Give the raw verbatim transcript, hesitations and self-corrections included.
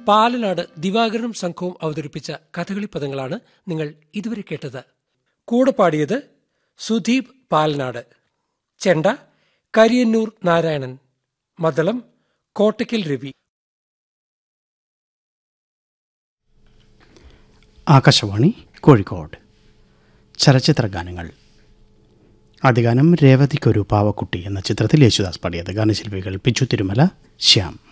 പാലനാട് ദിവാകരനും സംഘവും അവതരിപ്പിച്ച കഥകളി പദങ്ങളാണ് നിങ്ങൾ ഇതുവരെ കേട്ടത്. കൂടെ പാടിയത് സുദീപ് പാലനാട്. ചെണ്ട കരിയന്നൂർ നാരായണൻ. മദ്ദളം കോട്ടയ്ക്കൽ രവി. ആകാശവാണി കോഴിക്കോട്. ചലച്ചിത്ര ഗാനങ്ങൾ. ആദ്യ ഗാനം രേവതിക്കൊരു പാവക്കുട്ടി എന്ന ചിത്രത്തിൽ യേശുദാസ് പാടിയത്. ഗാനശില്പികൾ പിച്ചു തിരുമല, ശ്യാം.